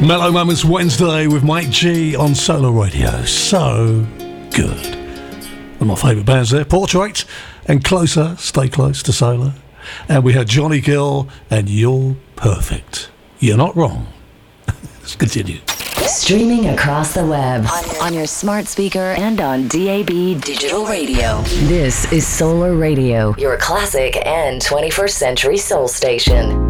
Mellow Moments Wednesday with Mike G on Solar Radio. So good. One of my favourite bands there, Portrait and Closer, Stay Close to Solar. And we had Johnny Gill and You're Perfect. You're not wrong. Let's continue. Streaming across the web, on your smart speaker and on DAB digital radio. This is Solar Radio, your classic and 21st century soul station.